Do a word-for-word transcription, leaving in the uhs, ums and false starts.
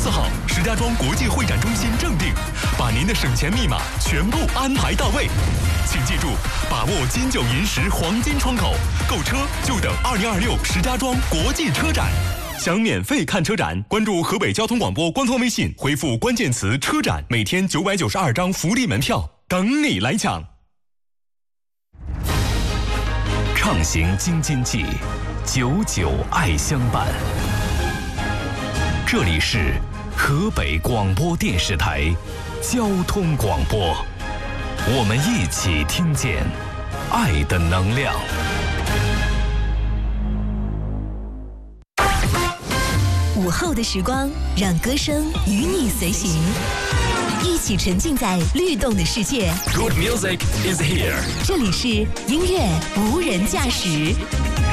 四号，石家庄国际会展中心正定，把您的省钱密码全部安排到位。请记住，把握金九银十黄金窗口，购车就等二零二六石家庄国际车展。想免费看车展，关注河北交通广播官方微信，回复关键词“车展”，每天九百九十二张福利门票等你来抢。 畅行京津冀，久久爱相伴。这里是河北广播电视台交通广播，我们一起听见爱的能量。 午后的时光，让歌声与你随行，一起沉浸在律动的世界。 Good music is here。 这里是音乐无人驾驶。